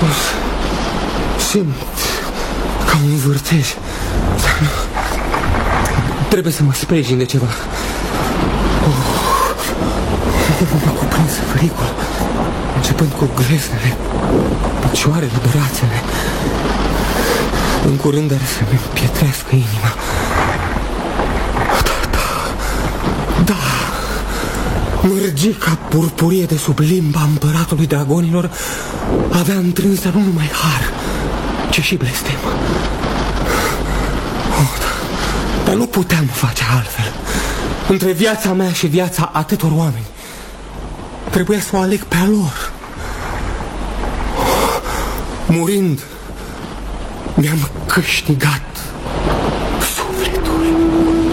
Simt ca un vârtej. Trebuie să mă sprijin de ceva. M-a cuprins frigul, începând cu gleznele, picioarele, brațele. În curând ar să-mi împietrească inima. Da, mărgica purpurie de sub limba împăratului dragonilor avea întrânsă nu numai har, ci și blestem. Dar nu puteam face altfel. Între viața mea și viața atâtor oameni trebuia să o aleg pe a lor. Murind, mi-am câștigat